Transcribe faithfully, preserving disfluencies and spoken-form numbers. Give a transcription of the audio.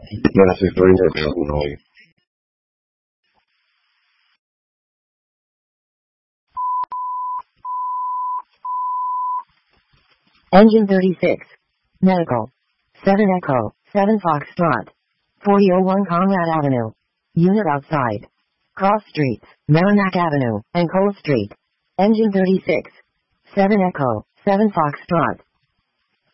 Gracias, estoy nervioso hoy. Engine thirty-six. Medical. seven Echo, seven Foxtrot. forty oh one Conrad Avenue. Unit outside. Cross Streets, Merrimack Avenue, and Cole Street. Engine thirty-six. seven Echo, seven Foxtrot.